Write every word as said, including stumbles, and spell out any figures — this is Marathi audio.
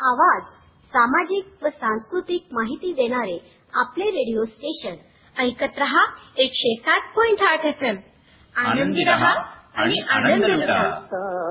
आवाज, सामाजिक व सांस्कृतिक माहिती देणारे आपले रेडिओ स्टेशन. ऐकत रहा एकशे सात पॉइंट आठ एफ एम. आनंदी रहा आणि आनंद लुटा.